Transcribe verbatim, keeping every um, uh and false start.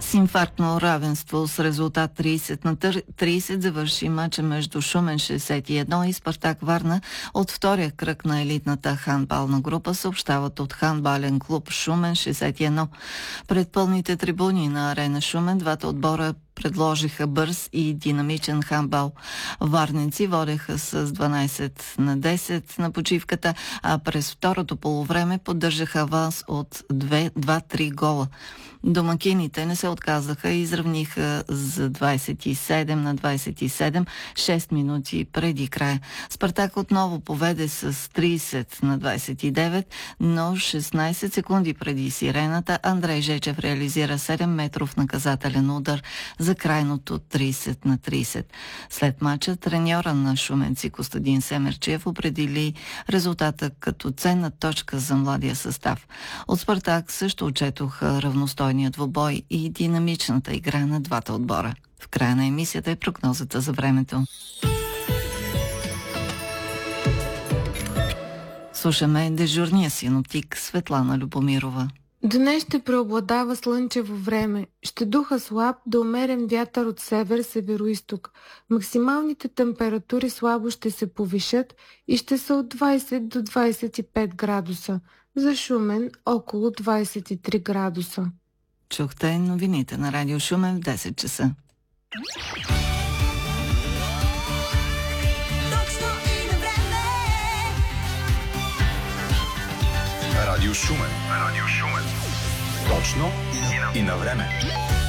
С инфарктно равенство с резултат трийсет на трийсет завърши мача между Шумен шейсет и едно и Спартак Варна от втория кръг на елитната хандбална група, съобщават от хандбален клуб Шумен шейсет и едно. Пред пълните трибуни на арена Шумен двата отбора предложиха бърз и динамичен хандбал. Варненци водеха с дванайсет на десет на почивката, а през второто полувреме поддържаха аванс от два-три гола. Домакините не се отказаха и изравниха за двайсет и седем на двайсет и седем шест минути преди края. Спартак отново поведе с трийсет на двайсет и девет, но шестнайсет секунди преди сирената Андрей Жечев реализира седем метров наказателен удар за крайното трийсет на трийсет. След мача треньора на шуменци Костадин Семерчиев определи резултата като ценна точка за младия състав. От Спартак също отчетоха равностойният двубой и динамичната игра на двата отбора. В края на емисията е прогнозата за времето. Слушаме дежурния синоптик Светлана Любомирова. Днес ще преобладава слънчево време. Ще духа слаб до умерен вятър от север-североизток. Максималните температури слабо ще се повишат и ще са от двайсет до двайсет и пет градуса. За Шумен около двайсет и три градуса. Чухте новините на Радио Шумен в десет часа. Радио Шумен. Радио Шумен. Точно и на време.